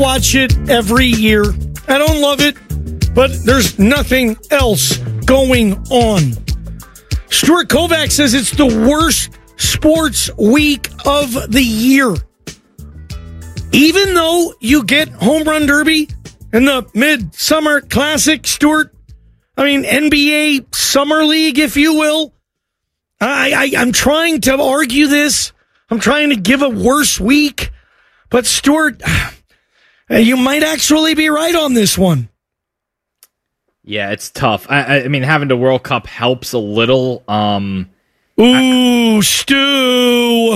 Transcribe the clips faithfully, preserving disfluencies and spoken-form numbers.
watch it every year. I don't love it, but there's nothing else going on. Stuart Kovacs says it's the worst sports week of the year. Even though you get Home Run Derby and the Midsummer Classic, Stuart, I mean, N B A Summer League, if you will. I, I, I'm trying to argue this. I'm trying to give a worse week. But, Stuart, you might actually be right on this one. Yeah, it's tough. I, I mean, having the World Cup helps a little. Um, Ooh, I, Stu.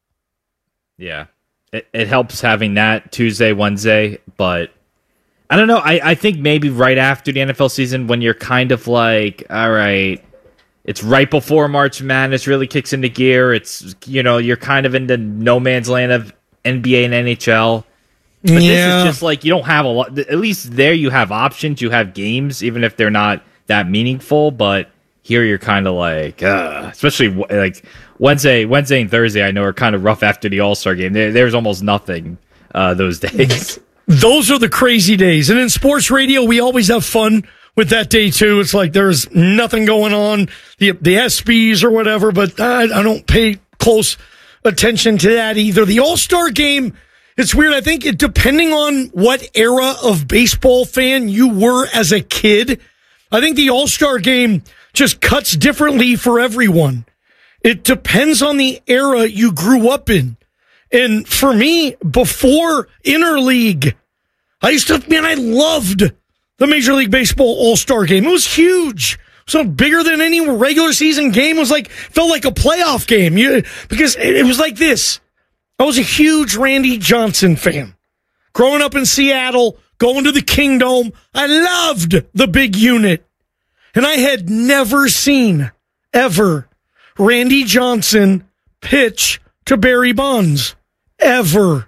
Yeah, it, it helps having that Tuesday, Wednesday. But I don't know. I, I think maybe right after the N F L season, when you're kind of like, all right, it's right before March Madness really kicks into gear. It's, you know, you're kind of in the no man's land of N B A and N H L. But yeah. This is just like, you don't have a lot. At least there you have options. You have games, even if they're not that meaningful. But here you're kind of like, uh, especially like Wednesday, Wednesday and Thursday, I know are kind of rough after the All-Star game. There, there's almost nothing uh, those days. Those are the crazy days. And in sports radio, we always have fun with that day, too. It's like there's nothing going on, the, the ESPYs or whatever, but I, I don't pay close attention to that either. The All-Star game, it's weird. I think it, depending on what era of baseball fan you were as a kid, I think the All-Star game just cuts differently for everyone. It depends on the era you grew up in. And for me, before Interleague, I used to, man, I loved the Major League Baseball All-Star game. It was huge. So bigger than any regular season game. It was like, felt like a playoff game. You, because it, it was like this. I was a huge Randy Johnson fan. Growing up in Seattle, going to the Kingdome, I loved the big unit. And I had never seen, ever, Randy Johnson pitch to Barry Bonds. Ever.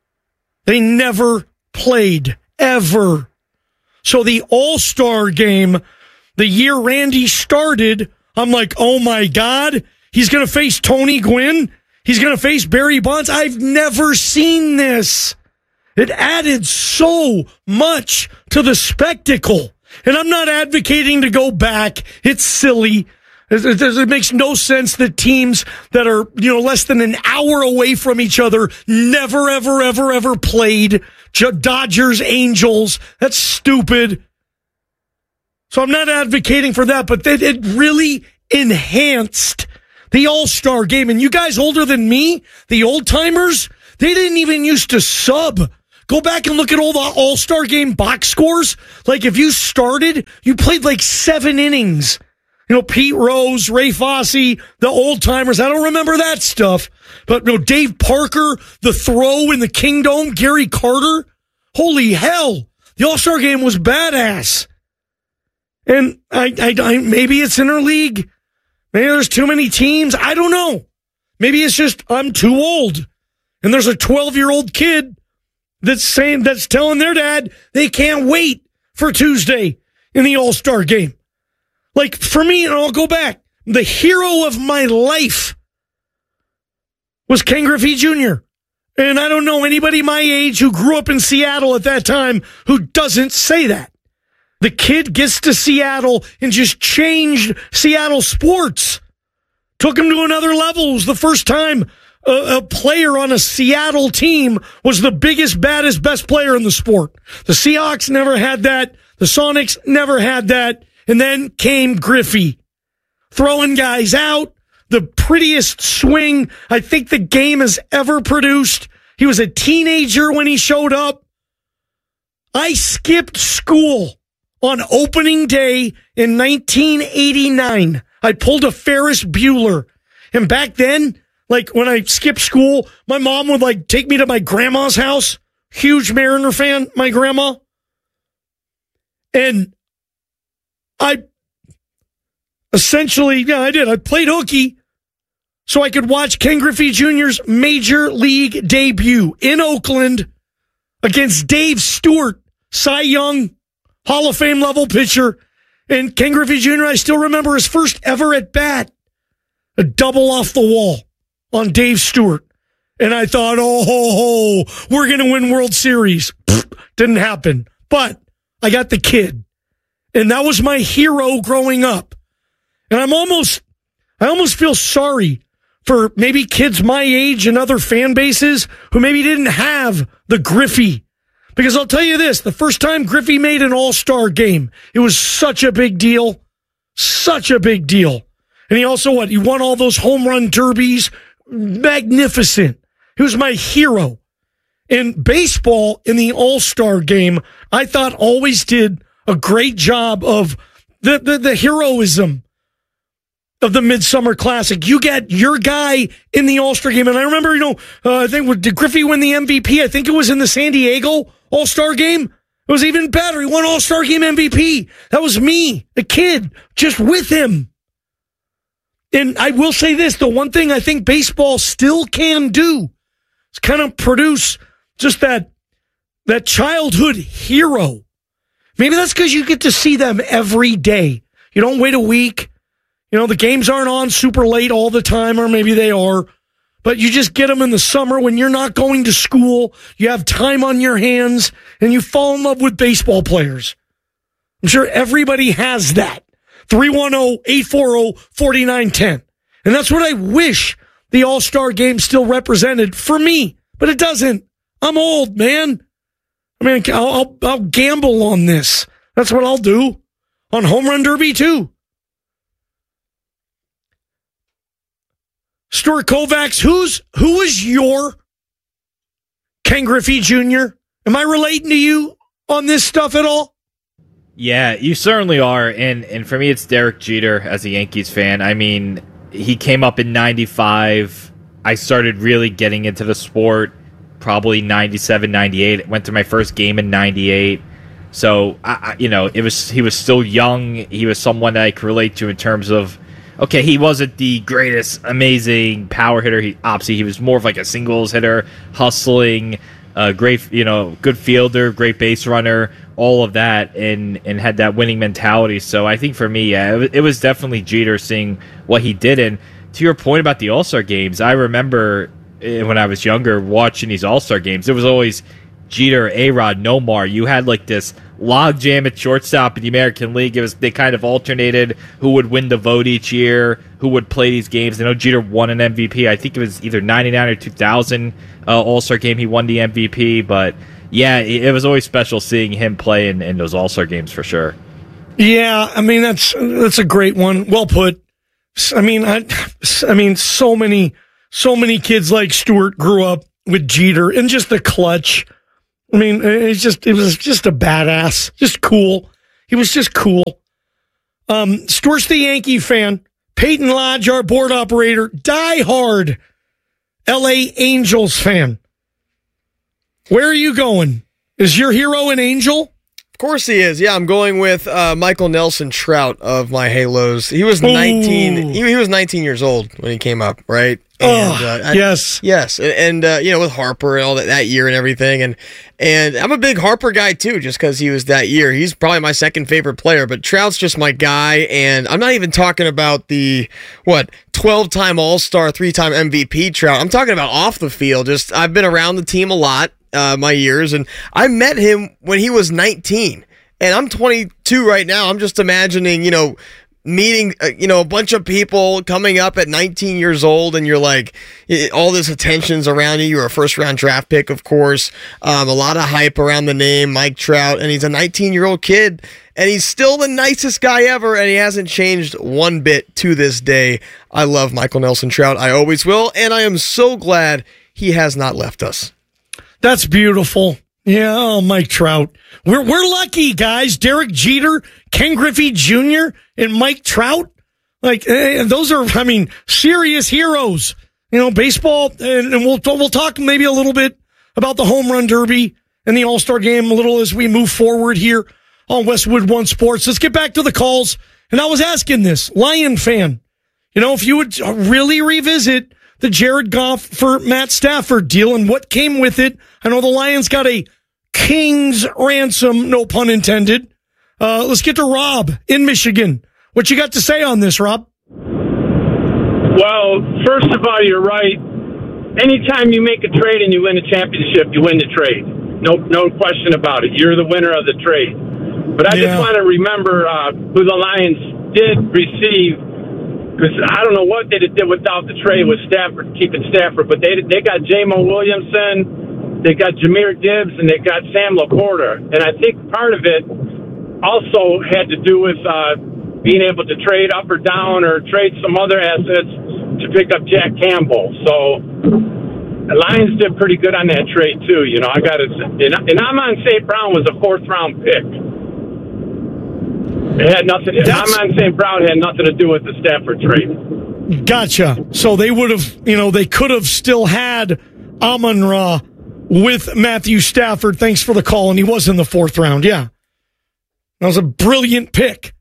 They never played. Ever. So the All-Star game, the year Randy started, I'm like, oh my God, he's going to face Tony Gwynn? He's going to face Barry Bonds? I've never seen this. It added so much to the spectacle. And I'm not advocating to go back. It's silly. It, it, it makes no sense that teams that are, you know, less than an hour away from each other never, ever, ever, ever played. Dodgers, Angels. That's stupid. So I'm not advocating for that, but it, it really enhanced the All-Star game. And you guys older than me, the old-timers, they didn't even used to sub. Go back and look at all the All-Star game box scores. Like, if you started, you played like seven innings. You know, Pete Rose, Ray Fosse, the old-timers. I don't remember that stuff. But, you know, Dave Parker, the throw in the Kingdome, Gary Carter. Holy hell. The All-Star game was badass. And I, I, I maybe it's interleague. Maybe there's too many teams. I don't know. Maybe it's just I'm too old. And there's a twelve-year-old kid that's saying, that's telling their dad they can't wait for Tuesday in the All-Star game. Like, for me, and I'll go back, the hero of my life was Ken Griffey Junior And I don't know anybody my age who grew up in Seattle at that time who doesn't say that. The kid gets to Seattle and just changed Seattle sports. Took him to another level. It was the first time a, a player on a Seattle team was the biggest, baddest, best player in the sport. The Seahawks never had that. The Sonics never had that. And then came Griffey, throwing guys out, the prettiest swing I think the game has ever produced. He was a teenager when he showed up. I skipped school on opening day in nineteen eighty-nine. I pulled a Ferris Bueller. And back then, like when I skipped school, my mom would like take me to my grandma's house. Huge Mariner fan, my grandma. And I essentially, yeah, I did. I played hooky so I could watch Ken Griffey Junior's Major League debut in Oakland against Dave Stewart, Cy Young, Hall of Fame level pitcher. And Ken Griffey Junior, I still remember his first ever at bat, a double off the wall on Dave Stewart. And I thought, oh, ho, ho, we're going to win World Series. Pfft. Didn't happen. But I got the kid. And that was my hero growing up. And I'm almost, I almost feel sorry for maybe kids my age and other fan bases who maybe didn't have the Griffey. Because I'll tell you this, the first time Griffey made an all-star game, it was such a big deal. Such a big deal. And he also, what, he won all those home run derbies. Magnificent. He was my hero. And baseball in the all-star game, I thought always did a great job of the, the, the heroism of the Midsummer Classic. You get your guy in the All-Star game. And I remember, you know, uh, I think, did Griffey win the M V P? I think it was in the San Diego All-Star game. It was even better. He won All-Star game M V P. That was me, a kid, just with him. And I will say this, the one thing I think baseball still can do is kind of produce just that, that childhood hero. Maybe that's because you get to see them every day. You don't wait a week. You know, the games aren't on super late all the time, or maybe they are. But you just get them in the summer when you're not going to school. You have time on your hands, and you fall in love with baseball players. I'm sure everybody has that. three one zero, eight four zero, four nine one zero. And that's what I wish the All-Star game still represented for me. But it doesn't. I'm old, man. I mean, I'll, I'll, I'll gamble on this. That's what I'll do. On Home Run Derby, too. Stuart Kovacs, who's, who is your Ken Griffey Junior? Am I relating to you on this stuff at all? Yeah, you certainly are. And, and for me, it's Derek Jeter as a Yankees fan. I mean, he came up in ninety-five. I started really getting into the sport probably ninety-seven, ninety-eight. Went to my first game in ninety-eight. So, I, you know, it was he was still young. He was someone that I could relate to in terms of, okay, he wasn't the greatest, amazing power hitter. He obviously he was more of like a singles hitter, hustling, uh, great, you know, good fielder, great base runner, all of that, and and had that winning mentality. So I think for me, yeah, it, it was definitely Jeter, seeing what he did. And to your point about the All-Star games, I remember when I was younger watching these All-Star games, it was always Jeter, A-Rod, Nomar. You had like this logjam at shortstop in the American League. It was, they kind of alternated who would win the vote each year, who would play these games. I know Jeter won an M V P. I think it was either ninety-nine or two thousand uh, All-Star game. He won the M V P. But yeah, it, it was always special seeing him play in, in those All-Star games for sure. Yeah, I mean, that's that's a great one. Well put. I mean, I, I mean, so many, so many kids like Stuart grew up with Jeter and just the clutch. I mean, it's just, it was just a badass, just cool. He was just cool. Um, Stuart's the Yankee fan. Peyton Lodge, our board operator, diehard L A Angels fan. Where are you going? Is your hero an Angel? Of course he is. Yeah, I'm going with uh, Michael Nelson Trout of my Halos. He was nineteen. He, he was nineteen years old when he came up, right? And, oh, uh, I, yes, yes, and, and uh, you know, with Harper and all that that year and everything, and and I'm a big Harper guy too, just because he was that year. He's probably my second favorite player, but Trout's just my guy, and I'm not even talking about the what twelve-time All-Star, three-time M V P Trout. I'm talking about off the field. Just I've been around the team a lot. Uh, my years, and I met him when he was nineteen, and I'm twenty-two right now. I'm just imagining, you know, meeting, uh, you know, a bunch of people coming up at nineteen years old, and you're like, it, all this attention's around you. You're a first round draft pick, of course. Um, a lot of hype around the name Mike Trout, and he's a nineteen year old kid, and he's still the nicest guy ever, and he hasn't changed one bit to this day. I love Michael Nelson Trout. I always will, and I am so glad he has not left us. That's beautiful. Yeah, oh, Mike Trout. We're we're lucky, guys. Derek Jeter, Ken Griffey Junior, and Mike Trout. Like, eh, those are, I mean, serious heroes. You know, baseball, and, and we'll we'll talk maybe a little bit about the Home Run Derby and the All-Star Game a little as we move forward here on Westwood One Sports. Let's get back to the calls. And I was asking this, Lion fan, you know, if you would really revisit the Jared Goff for Matt Stafford deal and what came with it. I know the Lions got a king's ransom, no pun intended. Uh, let's get to Rob in Michigan. What you got to say on this, Rob? Well, first of all, you're right. Anytime you make a trade and you win a championship, you win the trade. No, no question about it. You're the winner of the trade. But I Yeah. just want to remember uh, who the Lions did receive, because I don't know what they did without the trade with Stafford, keeping Stafford. But they they got Jamo Williamson, they got Jahmyr Gibbs, and they got Sam Laporta. And I think part of it also had to do with uh, being able to trade up or down or trade some other assets to pick up Jack Campbell. So the Lions did pretty good on that trade too. You know, I got to say, and, and Amon Saint Brown was a fourth round pick. It had nothing. That's- Amon Saint Brown had nothing to do with the Stafford trade. Gotcha. So they would have, you know, they could have still had Amon-Ra with Matthew Stafford. Thanks for the call, and he was in the fourth round. Yeah, that was a brilliant pick.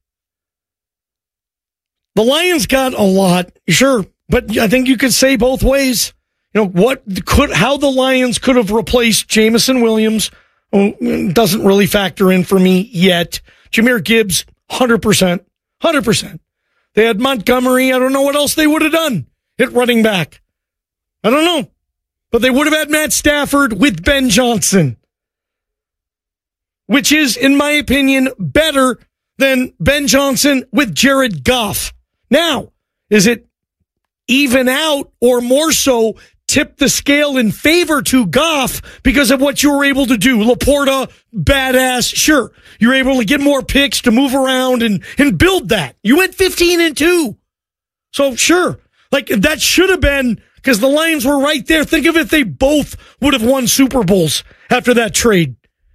The Lions got a lot, sure, but I think you could say both ways. You know, what could, how the Lions could have replaced Jameson Williams oh, doesn't really factor in for me yet. Jahmyr Gibbs, one hundred percent. one hundred percent. They had Montgomery. I don't know what else they would have done at running back. I don't know. But they would have had Matt Stafford with Ben Johnson, which is, in my opinion, better than Ben Johnson with Jared Goff. Now, is it even out or more so tip the scale in favor to Goff because of what you were able to do? Laporta, badass, sure. You're able to get more picks to move around and, and build that. You went fifteen and two. So sure. Like that should have been, because the Lions were right there. Think of if they both would have won Super Bowls after that trade.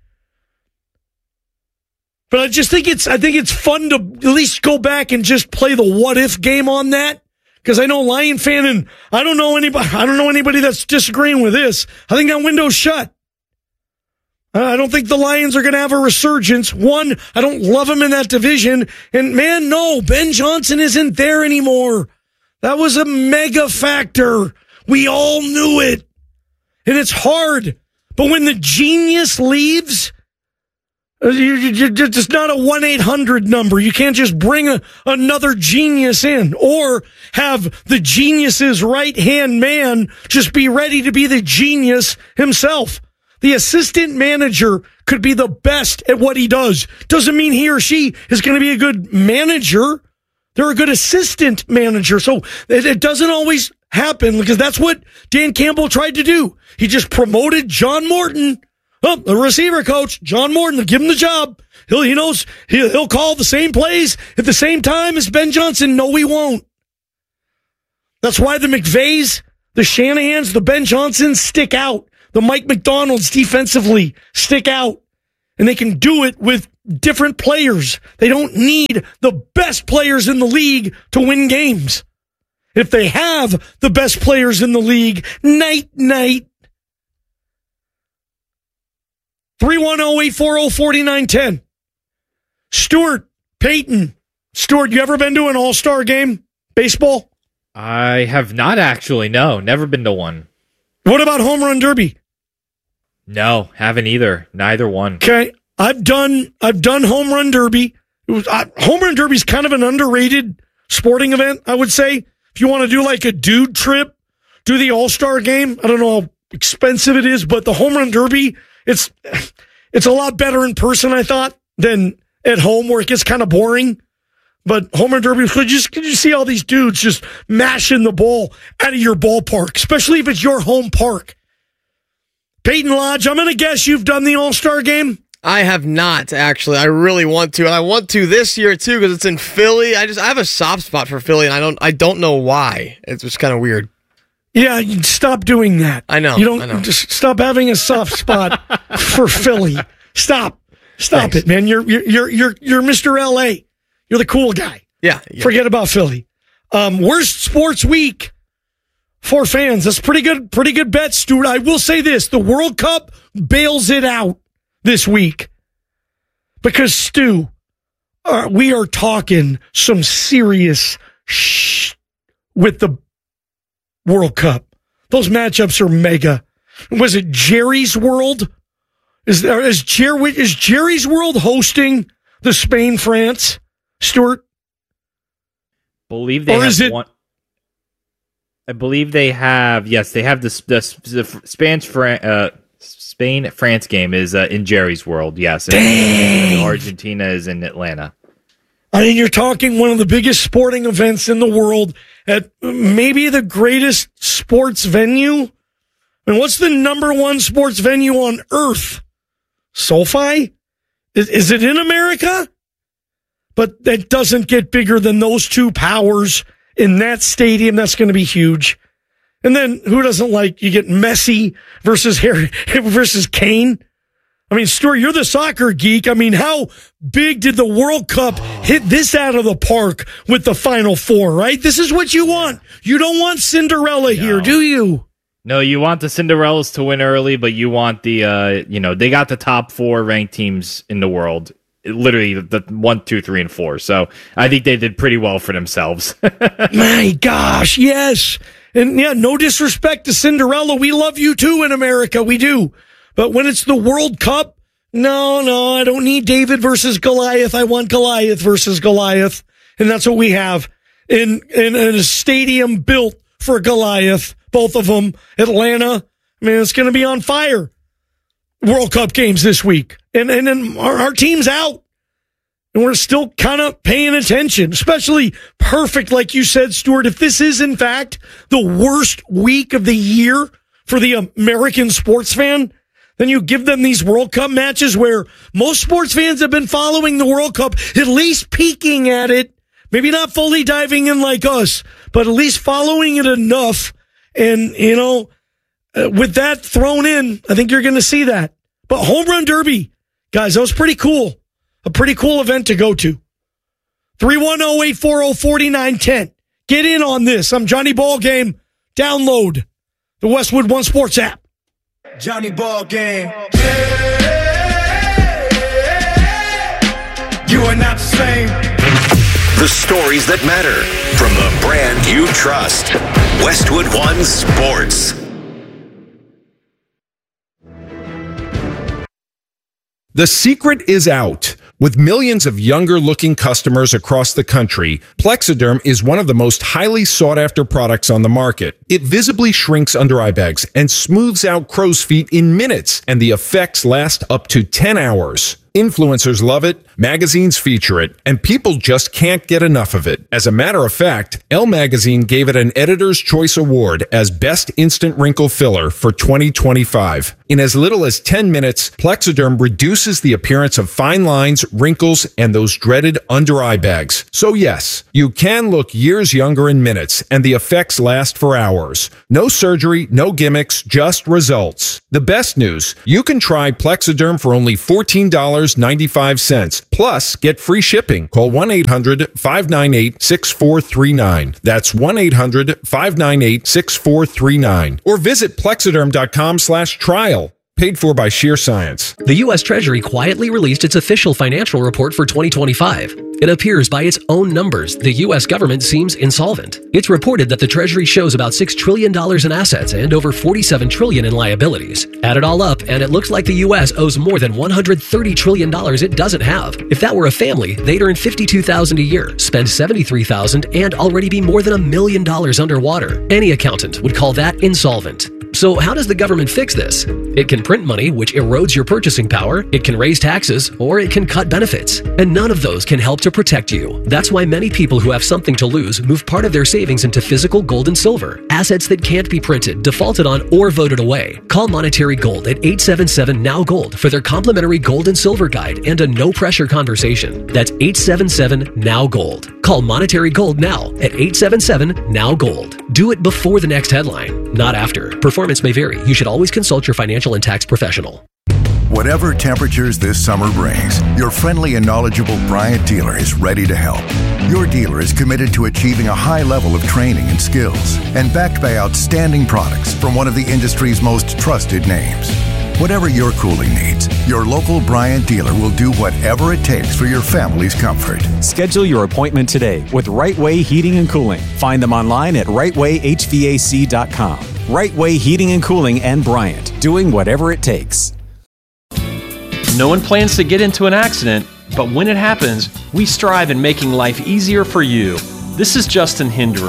But I just think it's I think it's fun to at least go back and just play the what if game on that. Because I know Lion fan, and I don't know anybody I don't know anybody that's disagreeing with this. I think that window's shut. I don't think the Lions are going to have a resurgence. One, I don't love them in that division. And man, no, Ben Johnson isn't there anymore. That was a mega factor. We all knew it. And it's hard. But when the genius leaves, it's not a one eight hundred number. You can't just bring a, another genius in or have the genius's right-hand man just be ready to be the genius himself. The assistant manager could be the best at what he does. Doesn't mean he or she is going to be a good manager. They're a good assistant manager. So it, it doesn't always happen because that's what Dan Campbell tried to do. He just promoted John Morton. Oh, the receiver coach, John Morton, give him the job. He'll, he knows he'll, he'll call the same plays at the same time as Ben Johnson. No, he won't. That's why the McVays, the Shanahans, the Ben Johnsons stick out. The Mike McDonalds defensively stick out. And they can do it with different players. They don't need the best players in the league to win games. If they have the best players in the league, night, night. three one zero, eight four zero, four nine one zero. Stuart, Peyton. Stuart, you ever been to an all-star game? Baseball? I have not actually, no. Never been to one. What about home run derby? No, haven't either. Neither one. Okay. I've done I've done home run derby. It was uh, home run derby is kind of an underrated sporting event, I would say. If you want to do like a dude trip, do the all-star game. I don't know how expensive it is, but the home run derby, It's it's a lot better in person, I thought, than at home where it gets kind of boring. But home run derby, could you, could you see all these dudes just mashing the ball out of your ballpark, especially if it's your home park? Peyton Lodge, I'm going to guess you've done the All-Star game? I have not, actually. I really want to, and I want to this year too because it's in Philly. I just I have a soft spot for Philly, and I don't I don't know why. It's just kind of weird. Yeah, you stop doing that. I know. You don't I know. just stop having a soft spot for Philly. Stop, stop Thanks. it, man. You're you're you're you're you're Mister L A. You're the cool guy. Yeah. yeah. Forget about Philly. Um, worst sports week for fans. That's pretty good. Pretty good bet, Stuart. I will say this: the World Cup bails it out this week because Stu, uh, we are talking some serious shh with the World Cup. Those matchups are mega. Was it Jerry's World? Is there is Jerry is Jerry's World hosting the Spain France? Stuart, Believe they or have is it? one. I believe they have. Yes, they have the the, the Spanish Fran, uh, Spain-France game is uh, in Jerry's world, yes. Dang. Argentina is in Atlanta. I mean, you're talking one of the biggest sporting events in the world at maybe the greatest sports venue. I mean, what's the number one sports venue on earth? SoFi? Is, is it in America? But that doesn't get bigger than those two powers in that stadium. That's going to be huge. And then who doesn't like, you get Messi versus Harry versus Kane? I mean, Stuart, you're the soccer geek. I mean, how big did the World Cup hit this out of the park with the Final Four, right? This is what you want. You don't want Cinderella no. here, do you? No, you want the Cinderellas to win early, but you want the, uh, you know, they got the top four ranked teams in the world. Literally the one, two, three, and four. So I think they did pretty well for themselves. My gosh, yes. And yeah, no disrespect to Cinderella. We love you too in America. We do. But when it's the World Cup, no, no, I don't need David versus Goliath. I want Goliath versus Goliath. And that's what we have in, in, in a stadium built for Goliath. Both of them. Atlanta. I mean, it's going to be on fire. World Cup games this week. And, and then our, our team's out. And we're still kind of paying attention, especially perfect, like you said, Stuart. If this is, in fact, the worst week of the year for the American sports fan, then you give them these World Cup matches where most sports fans have been following the World Cup, at least peeking at it, maybe not fully diving in like us, but at least following it enough. And, you know, uh, with that thrown in, I think you're going to see that. But Home Run Derby, guys, that was pretty cool. A pretty cool event to go to. three one zero, eight four zero, four nine one zero. Get in on this. I'm Johnny Ballgame. Download the Westwood One Sports app. Johnny Ballgame. You are not the same. The stories that matter from the brand you trust. Westwood One Sports. The secret is out. With millions of younger-looking customers across the country, Plexiderm is one of the most highly sought-after products on the market. It visibly shrinks under-eye bags and smooths out crow's feet in minutes, and the effects last up to ten hours. Influencers love it, magazines feature it, and people just can't get enough of it. As a matter of fact, Elle Magazine gave it an Editor's Choice Award as Best Instant Wrinkle Filler for twenty twenty-five. In as little as ten minutes, Plexiderm reduces the appearance of fine lines, wrinkles, and those dreaded under-eye bags. So yes, you can look years younger in minutes, and the effects last for hours. No surgery, no gimmicks, just results. The best news, you can try Plexiderm for only fourteen dollars and ninety-five cents. Plus, get free shipping. Call one eight hundred, five nine eight, six four three nine. That's one eight hundred, five nine eight, six four three nine. Or visit plexiderm.com slash trial. Paid for by Sheer Science. The U S Treasury quietly released its official financial report for twenty twenty-five. It appears by its own numbers, the U S government seems insolvent. It's reported that the Treasury shows about six trillion dollars in assets and over forty-seven trillion dollars in liabilities. Add it all up, and it looks like the U S owes more than one hundred thirty trillion dollars it doesn't have. If that were a family, they'd earn fifty-two thousand dollars a year, spend seventy-three thousand dollars, and already be more than a million dollars underwater. Any accountant would call that insolvent. So how does the government fix this? It can print money, which erodes your purchasing power, it can raise taxes, or it can cut benefits. And none of those can help to protect you. That's why many people who have something to lose move part of their savings into physical gold and silver, assets that can't be printed, defaulted on, or voted away. Call Monetary Gold at eight seven seven, N O W Gold for their complimentary gold and silver guide and a no-pressure conversation. That's eight seven seven, N O W Gold. Call Monetary Gold now at eight seven seven, N O W Gold. Do it before the next headline, not after. Performance may vary. You should always consult your financial and tax professional. Whatever temperatures this summer brings, your friendly and knowledgeable Bryant dealer is ready to help. Your dealer is committed to achieving a high level of training and skills and backed by outstanding products from one of the industry's most trusted names. Whatever your cooling needs, your local Bryant dealer will do whatever it takes for your family's comfort. Schedule your appointment today with Right Way Heating and Cooling. Find them online at right way h v a c dot com. Right Way Heating and Cooling and Bryant, doing whatever it takes. No one plans to get into an accident, but when it happens, we strive in making life easier for you. This is Justin Hinderer.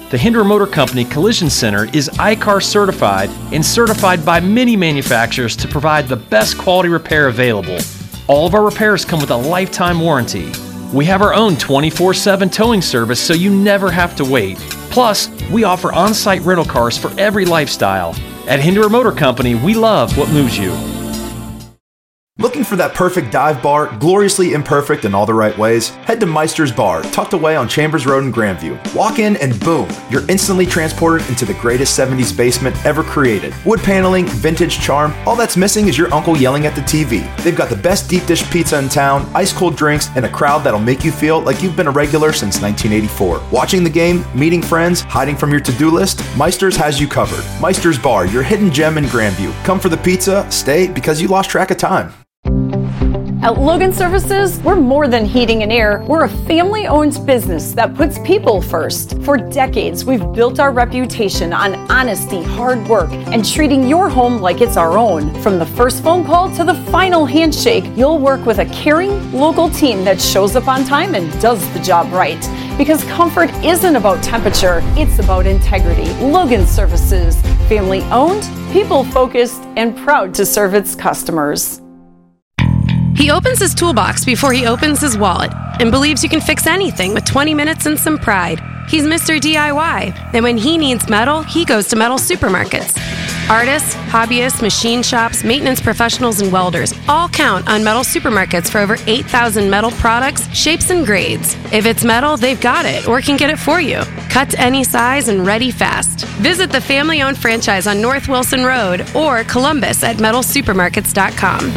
The Hinder Motor Company Collision Center is I C A R certified and certified by many manufacturers to provide the best quality repair available. All of our repairs come with a lifetime warranty. We have our own twenty-four seven towing service so you never have to wait. Plus, we offer on-site rental cars for every lifestyle. At Hinder Motor Company, we love what moves you. Looking for that perfect dive bar, gloriously imperfect in all the right ways? Head to Meister's Bar, tucked away on Chambers Road in Grandview. Walk in and boom, you're instantly transported into the greatest seventies basement ever created. Wood paneling, vintage charm, all that's missing is your uncle yelling at the T V. They've got the best deep dish pizza in town, ice cold drinks, and a crowd that'll make you feel like you've been a regular since nineteen eighty-four. Watching the game, meeting friends, hiding from your to-do list, Meister's has you covered. Meister's Bar, your hidden gem in Grandview. Come for the pizza, stay because you lost track of time. At Logan Services, we're more than heating and air. We're a family-owned business that puts people first. For decades, we've built our reputation on honesty, hard work, and treating your home like it's our own. From the first phone call to the final handshake, you'll work with a caring, local team that shows up on time and does the job right. Because comfort isn't about temperature, it's about integrity. Logan Services, family-owned, people-focused, and proud to serve its customers. He opens his toolbox before he opens his wallet and believes you can fix anything with twenty minutes and some pride. He's Mister D I Y, and when he needs metal, he goes to Metal Supermarkets. Artists, hobbyists, machine shops, maintenance professionals, and welders all count on Metal Supermarkets for over eight thousand metal products, shapes, and grades. If it's metal, they've got it or can get it for you. Cut to any size and ready fast. Visit the family-owned franchise on North Wilson Road or Columbus at metal supermarkets dot com.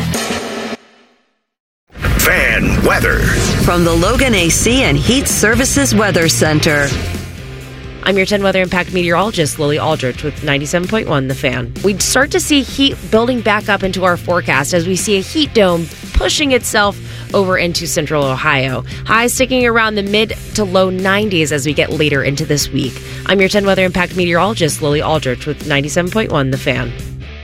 Fan weather from the Logan A C and Heat Services Weather Center. I'm your ten Weather Impact meteorologist, Lily Aldrich, with ninety-seven point one The Fan. We'd start to see heat building back up into our forecast as we see a heat dome pushing itself over into central Ohio. Highs sticking around the mid to low nineties as we get later into this week. I'm your ten Weather Impact meteorologist, Lily Aldrich, with ninety-seven point one The Fan.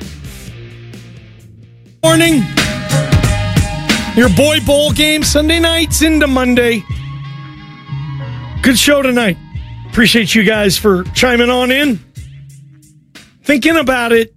Morning. Your boy bowl game Sunday nights into Monday. Good show tonight. Appreciate you guys for chiming on in. Thinking about it,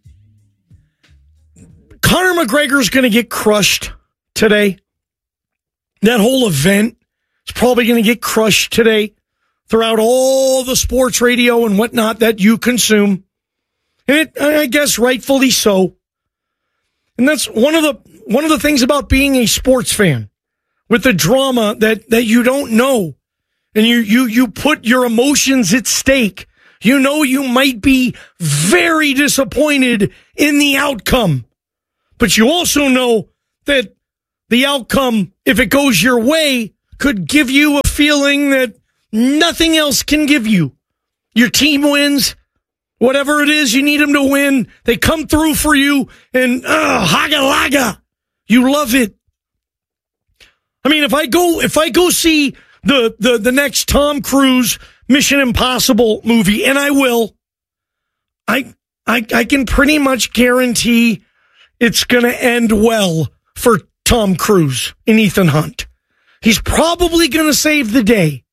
Conor McGregor's going to get crushed today. That whole event is probably going to get crushed today throughout all the sports radio and whatnot that you consume. And it, I guess rightfully so. And that's one of the one of the things about being a sports fan, with the drama that, that you don't know. And you, you, you put your emotions at stake. You know you might be very disappointed in the outcome. But you also know that the outcome, if it goes your way, could give you a feeling that nothing else can give you. Your team wins. Whatever it is you need them to win, they come through for you, and uh, haga laga. You love it. I mean, if I go, if I go see the, the, the next Tom Cruise Mission Impossible movie, and I will, I, I, I can pretty much guarantee it's going to end well for Tom Cruise and Ethan Hunt. He's probably going to save the day.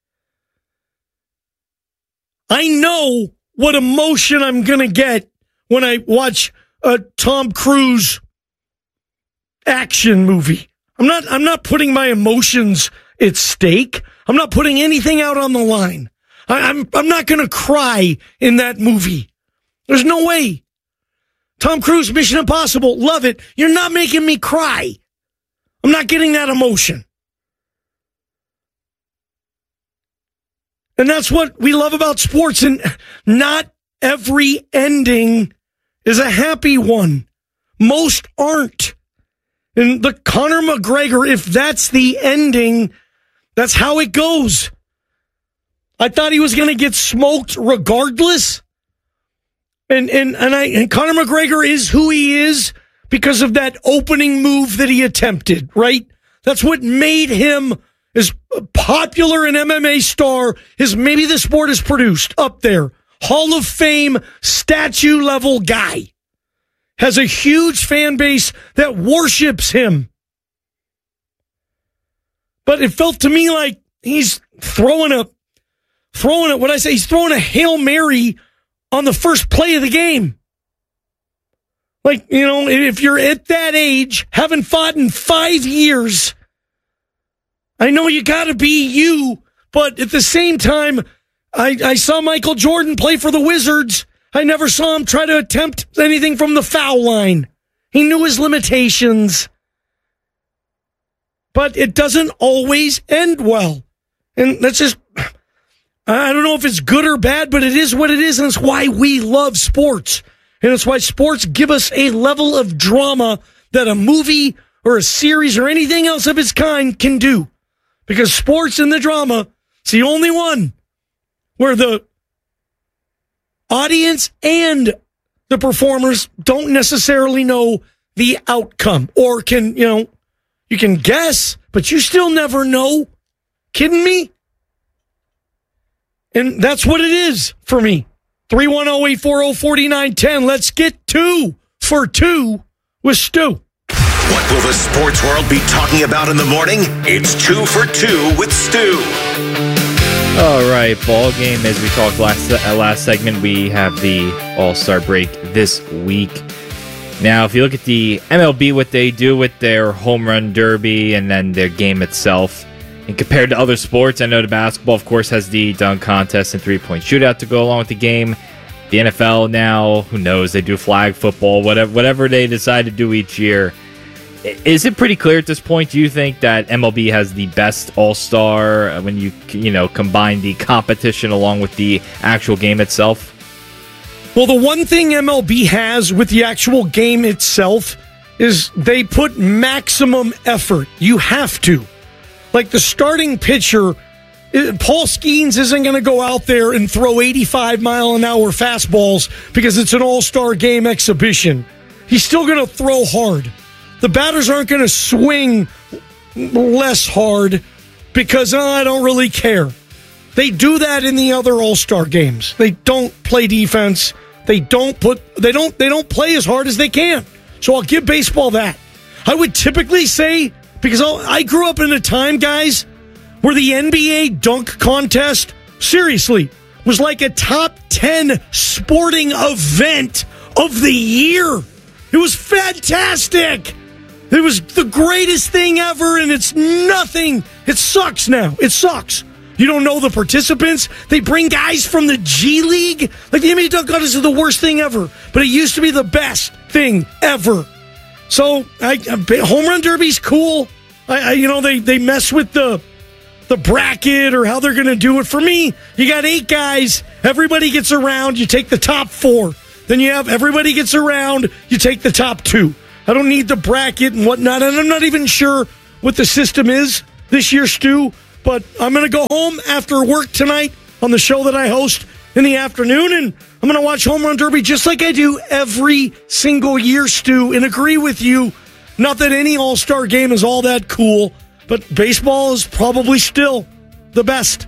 I know what emotion I'm going to get when I watch a Tom Cruise action movie. I'm not, I'm not putting my emotions at stake. I'm not putting anything out on the line. I, I'm, I'm not going to cry in that movie. There's no way. Tom Cruise, Mission Impossible, love it. You're not making me cry. I'm not getting that emotion. And that's what we love about sports. And not every ending is a happy one. Most aren't. And the Conor McGregor, if that's the ending, that's how it goes. I thought he was going to get smoked regardless. And and and I and Conor McGregor is who he is because of that opening move that he attempted, right? That's what made him as popular an M M A star as maybe the sport has produced, up there. Hall of Fame, statue level guy. Has a huge fan base that worships him. But it felt to me like he's throwing a throwing it. What I say, he's throwing a Hail Mary on the first play of the game. Like, you know, if you're at that age, haven't fought in five years, I know you got to be you, but at the same time, I, I saw Michael Jordan play for the Wizards. I never saw him try to attempt anything from the foul line. He knew his limitations. But it doesn't always end well. And that's just, I don't know if it's good or bad, but it is what it is, and it's why we love sports. And it's why sports give us a level of drama that a movie or a series or anything else of its kind can do. Because sports and the drama, it's the only one where the audience and the performers don't necessarily know the outcome. Or can, you know, you can guess, but you still never know. Kidding me? And that's what it is for me. three one zero, eight four zero, four nine one zero. Let's get two for two with Stu. What will the sports world be talking about in the morning? It's two for two with Stu. All right, ball game. As we talked last uh, last segment, we have the All-Star break this week. Now, if you look at the M L B, what they do with their home run derby and then their game itself, and compared to other sports, I know the basketball, of course, has the dunk contest and three-point shootout to go along with the game. The N F L now, who knows, they do flag football, whatever whatever they decide to do each year. Is it pretty clear at this point, do you think, that M L B has the best all-star when you you know combine the competition along with the actual game itself? Well, the one thing M L B has with the actual game itself is they put maximum effort. You have to. Like the starting pitcher, Paul Skeens isn't going to go out there and throw eighty-five mile an hour fastballs because it's an all-star game exhibition. He's still going to throw hard. The batters aren't going to swing less hard because oh, I don't really care. They do that in the other all-star games. They don't play defense. They don't put they don't they don't play as hard as they can. So I'll give baseball that. I would typically say, because I grew up in a time, guys, where the N B A dunk contest, seriously, was like a top ten sporting event of the year. It was fantastic. It was the greatest thing ever, and it's nothing. It sucks now. It sucks. You don't know the participants. They bring guys from the G League. Like the N B A dunk contest is the worst thing ever, but it used to be the best thing ever. So, I, home run derby's cool. I, I, you know, they, they mess with the the bracket or how they're going to do it. For me, you got eight guys. Everybody gets around. You take the top four. Then you have everybody gets around. You take the top two. I don't need the bracket and whatnot. And I'm not even sure what the system is this year, Stu. But I'm going to go home after work tonight on the show that I host in the afternoon, and I'm going to watch Home Run Derby just like I do every single year, Stu, and agree with you. Not that any all-star game is all that cool, but baseball is probably still the best.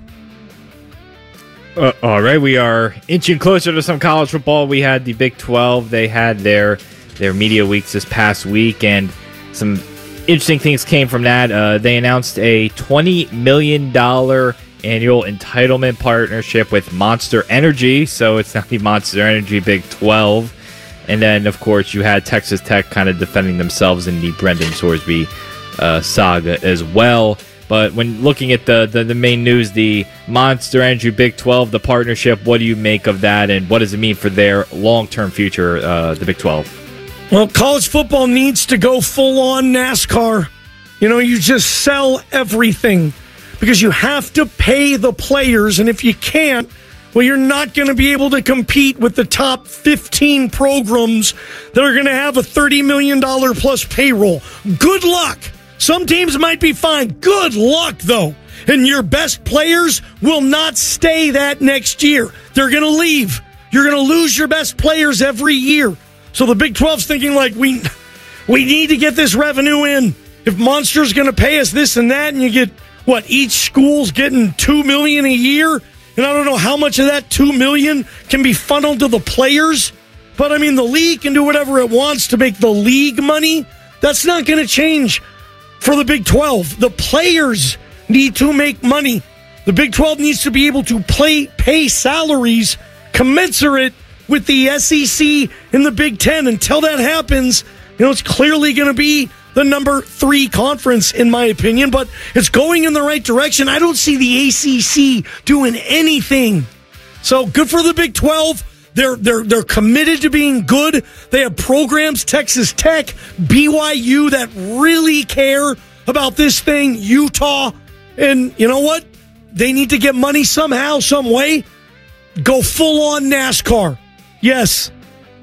Uh, all right, we are inching closer to some college football. We had the Big twelve. They had their their media weeks this past week, and some interesting things came from that. Uh, they announced a twenty million dollars annual entitlement partnership with Monster Energy, so it's now the Monster Energy Big twelve. And then, of course, you had Texas Tech kind of defending themselves in the Brendan Sorsby uh, saga as well. But when looking at the, the, the main news, the Monster Energy Big twelve, the partnership, what do you make of that, and what does it mean for their long-term future, uh, the Big twelve? Well, college football needs to go full-on NASCAR. You know, you just sell everything because you have to pay the players, and if you can't, well, you're not going to be able to compete with the top fifteen programs that are going to have a thirty million dollars plus payroll. Good luck. Some teams might be fine. Good luck, though. And your best players will not stay that next year. They're going to leave. You're going to lose your best players every year. So the Big twelve's thinking like, we we need to get this revenue in. If Monster's going to pay us this and that, and you get, what, each school's getting two million dollars a year, and I don't know how much of that two million dollars can be funneled to the players, but I mean, the league can do whatever it wants to make the league money. That's not going to change for the Big twelve. The players need to make money. The Big twelve needs to be able to play, pay salaries commensurate with the S E C and the Big Ten. Until that happens, you know, it's clearly going to be the number three conference, in my opinion, but it's going in the right direction. I don't see the A C C doing anything. So good for the Big twelve. They're they're they're committed to being good. They have programs, Texas Tech, B Y U, that really care about this thing, Utah. And you know what? They need to get money somehow, some way. Go full on NASCAR. Yes.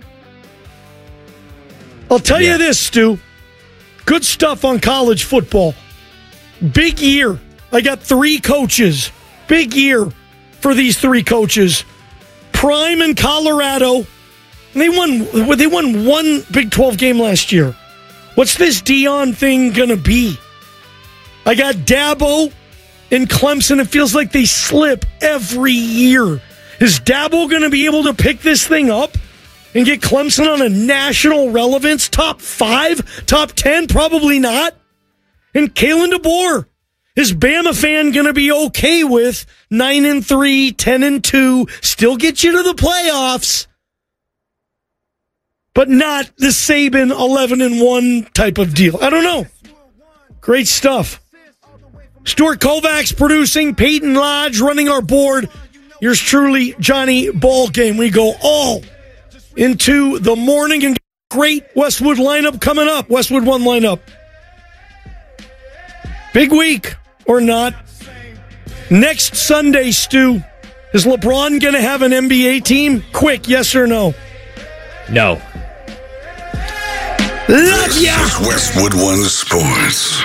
I'll tell yeah. you this, Stu. Good stuff on college football. Big year. I got three coaches. Big year for these three coaches. Prime in Colorado. They won They won one Big twelve game last year. What's this Dion thing going to be? I got Dabo in Clemson. It feels like they slip every year. Is Dabo going to be able to pick this thing up and get Clemson on a national relevance? Top five? Top ten? Probably not. And Kalen DeBoer. Is Bama fan going to be okay with nine and three, ten and two, still get you to the playoffs, but not the Saban eleven and one type of deal? I don't know. Great stuff. Stuart Kovacs producing, Peyton Lodge running our board. Yours truly, Johnny Ballgame. We go all into the morning and great Westwood lineup coming up. Westwood One lineup. Big week or not. Next Sunday, Stu, is LeBron going to have an N B A team? Quick, yes or no? No. Love ya! This is Westwood One Sports.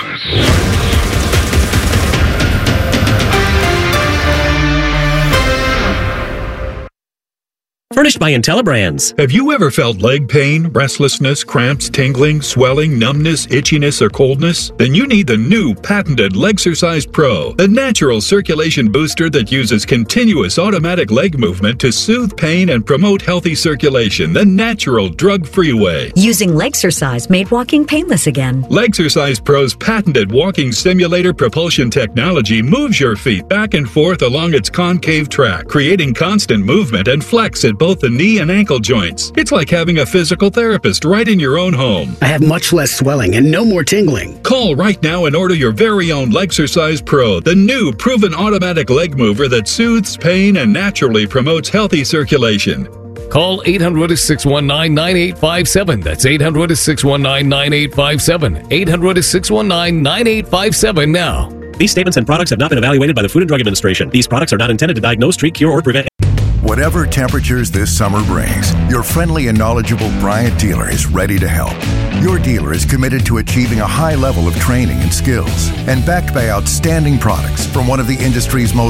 Furnished by IntelliBrands. Have you ever felt leg pain, restlessness, cramps, tingling, swelling, numbness, itchiness, or coldness? Then you need the new patented Legsercise Pro, the natural circulation booster that uses continuous automatic leg movement to soothe pain and promote healthy circulation the natural, drug-free way. Using Legsercise made walking painless again. Legsercise Pro's patented walking simulator propulsion technology moves your feet back and forth along its concave track, creating constant movement and flex at both the knee and ankle joints. It's like having a physical therapist right in your own home. I have much less swelling and no more tingling. Call right now and order your very own Legsercise Pro, the new proven automatic leg mover that soothes pain and naturally promotes healthy circulation. Call eight hundred, six one nine, nine eight five seven. That's eight hundred, six one nine, nine eight five seven. eight hundred, six one nine, nine eight five seven now. These statements and products have not been evaluated by the Food and Drug Administration. These products are not intended to diagnose, treat, cure, or prevent. Whatever temperatures this summer brings, your friendly and knowledgeable Bryant dealer is ready to help. Your dealer is committed to achieving a high level of training and skills, and backed by outstanding products from one of the industry's most